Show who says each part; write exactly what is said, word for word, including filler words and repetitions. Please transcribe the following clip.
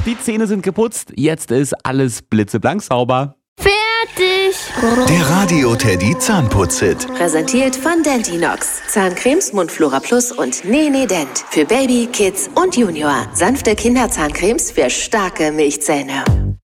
Speaker 1: die Zähne sind geputzt, jetzt ist alles blitzeblank sauber.
Speaker 2: Fertig!
Speaker 3: Der Radio Teddy Zahnputz-Hit.
Speaker 4: Präsentiert von Dentinox. Zahncremes, Mundflora Plus und Nene Dent. Für Baby, Kids und Junior. Sanfte Kinderzahncremes für starke Milchzähne.